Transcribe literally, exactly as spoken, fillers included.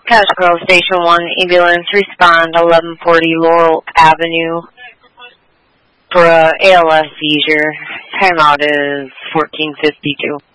Castro, Station one, ambulance, respond eleven forty Laurel Avenue for a A L S seizure. Timeout is fourteen fifty-two.